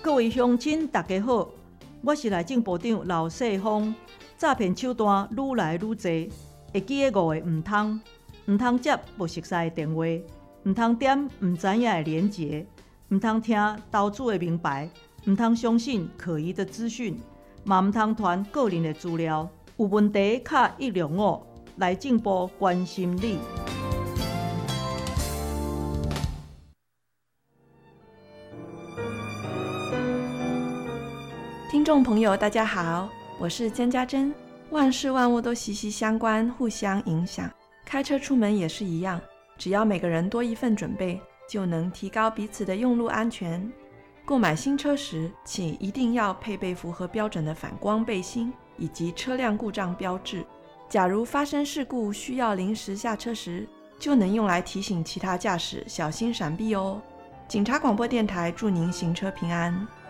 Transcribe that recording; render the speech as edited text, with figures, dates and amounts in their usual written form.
各位乡亲大家好，我是内政部长刘世芳。诈骗手段愈来愈多，会记得5个唔通接不熟悉的电话，唔通点唔知影的连结，唔通听投资的名牌，唔通相信可疑的资讯，嘛唔通传个人的资料。有问题卡105，内政部关心你。 听众朋友大家好，我是江家珍。万事万物都息息相关，互相影响，开车出门也是一样，只要每个人多一份准备，就能提高彼此的用路安全。购买新车时，请一定要配备符合标准的反光背心以及车辆故障标志。假如发生事故需要临时下车时，就能用来提醒其他驾驶小心闪避哦。警察广播电台祝您行车平安。